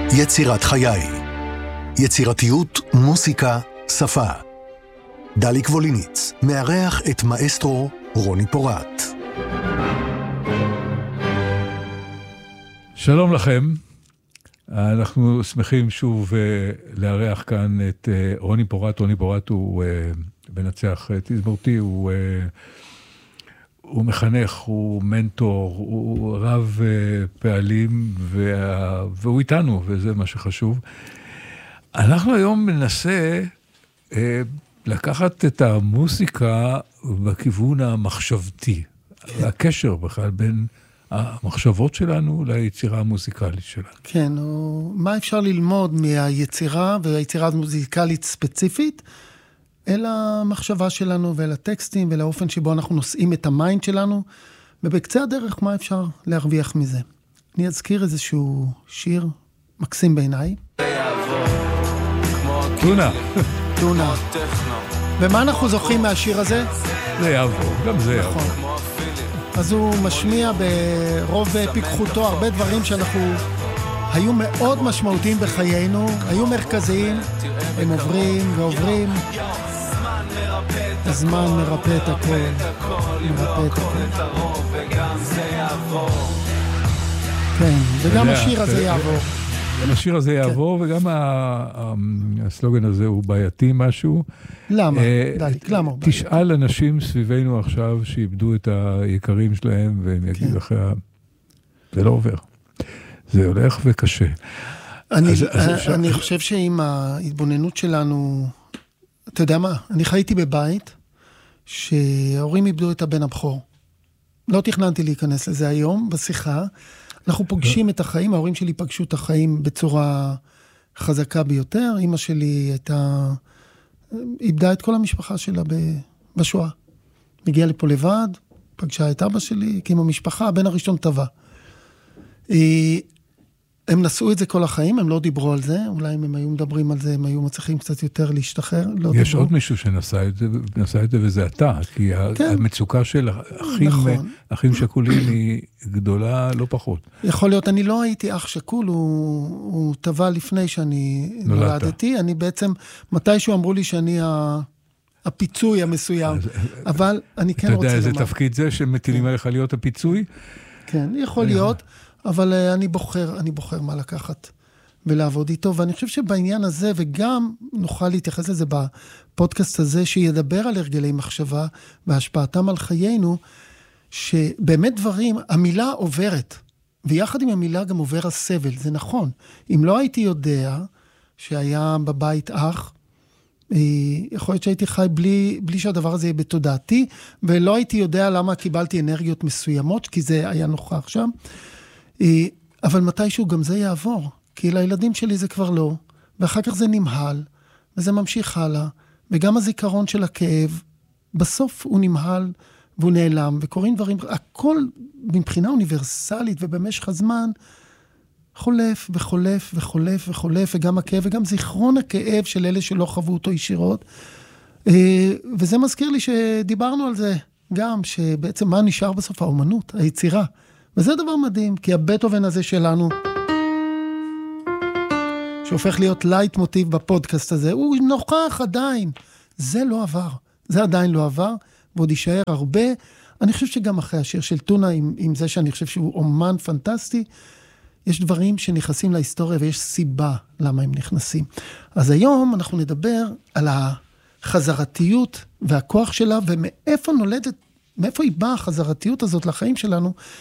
יצירת חיי. יצירתיות, מוסיקה, שפה. דליק ווליניץ מארח את מאסטרו רוני פורט. שלום לכם. אנחנו שמחים שוב לארח כאן את רוני פורט. רוני פורט הוא מנצח תזמורתי, הוא מחנך, הוא מנטור, הוא רב פעלים, והוא איתנו, וזה מה שחשוב. אנחנו היום מנסה לקחת את המוסיקה בכיוון המחשבתי, הקשר בכלל בין המחשבות שלנו ליצירה המוזיקלית שלנו. כן, מה אפשר ללמוד מהיצירה, והיצירה המוזיקלית ספציפית, אל המחשבה שלנו ואל הטקסטים ואל האופן שבו אנחנו נושאים את המיינד שלנו, ובקצה הדרך מה אפשר להרוויח מזה. אני אזכיר איזשהו שיר מקסים בעיניי. טונה. טונה. ומה אנחנו זוכרים מהשיר הזה? זה יעבור, גם זה יעבור. נכון. אז הוא משמיע ברוב פיקחותו הרבה דברים שאנחנו היו מאוד משמעותיים בחיינו, היו מרכזיים, הם עוברים ועוברים. הזמן מרפא את הכל, מרפא את הכל. כן, וגם השיר הזה יעבור. השיר הזה יעבור, וגם הסלוגן הזה הוא בעייתי משהו. למה? דליק, למה? תשאל אנשים סביבנו עכשיו שאיבדו את היקרים שלהם, והם יגידו לך, זה לא עובר. זה הולך וקשה. אני חושב שעם ההתבוננות שלנו, אתה יודע מה? אני חייתי בבית שההורים איבדו את הבן הבכור. לא תכננתי להיכנס לזה היום בשיחה. אנחנו פוגשים את החיים, ההורים שלי פגשו את החיים בצורה חזקה ביותר. אמא שלי איבדה את כל המשפחה שלה בשואה. הגיעה לפה לבד, פגשה את אבא שלי, הקימה משפחה, הבן הראשון טבע. הם נשאו את זה כל החיים, הם לא דיברו על זה, אולי אם הם היו מדברים על זה, הם היו מצליחים קצת יותר להשתחרר. לא יש דיברו. עוד מישהו שנשא את זה, וזה אתה, כי כן. המצוקה של אחים שכולים היא גדולה לא פחות. יכול להיות, אני לא הייתי אח שכול, הוא טבע לפני שאני נולדתי, אני בעצם, מתישהו אמרו לי שאני הפיצוי המסוים, אבל אני כן רוצה לומר. אתה יודע איזה תפקיד זה שמטילים עליך להיות הפיצוי? כן, יכול להיות. אבל אני בוחר מה לקחת ולעבוד איתו, ואני חושב שבעניין הזה, וגם נוכל להתייחס לזה בפודקאסט הזה, שידבר על הרגלי מחשבה והשפעתם על חיינו, שבאמת דברים, המילה עוברת, ויחד עם המילה גם עובר הסבל, זה נכון. אם לא הייתי יודע שהיה בבית אח, יכול להיות שהייתי חי בלי שהדבר הזה יהיה בתודעתי, ולא הייתי יודע למה קיבלתי אנרגיות מסוימות, כי זה היה נוכח שם. אבל מתישהו גם זה יעבור, כי לילדים שלי זה כבר לא, ואחר כך זה נמהל, וזה ממשיך הלאה, וגם הזיכרון של הכאב, בסוף הוא נמהל, והוא נעלם, וקוראים דברים, הכל מבחינה אוניברסלית, ובמשך הזמן, חולף וחולף וחולף וחולף, וגם הכאב, וגם זיכרון הכאב של אלה שלא חוו אותו ישירות, וזה מזכיר לי שדיברנו על זה, גם שבעצם מה נשאר בסוף? האומנות, היצירה, וזה דבר מדהים, כי הבטהובן הזה שלנו, שהופך להיות לייט מוטיב בפודקאסט הזה, הוא נוכח עדיין. זה לא עבר. זה עדיין לא עבר, ועוד יישאר הרבה. אני חושב שגם אחרי השיר של טונה, עם זה שאני חושב שהוא אומן פנטסטי, יש דברים שנכנסים להיסטוריה, ויש סיבה למה הם נכנסים. אז היום אנחנו נדבר על החזרתיות והכוח שלה, ומאיפה נולדת, מאיפה היא באה החזרתיות הזאת לחיים שלנו,